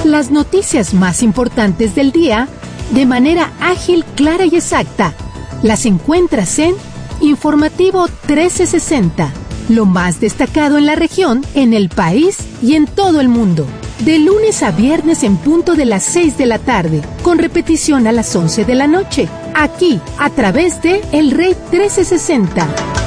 Las noticias más importantes del día, de manera ágil, clara y exacta, las encuentras en Informativo 1360. Lo más destacado en la región, en el país y en todo el mundo. De lunes a viernes en punto de las 6 de la tarde, con repetición a las 11 de la noche. Aquí, a través de El Rey 1360.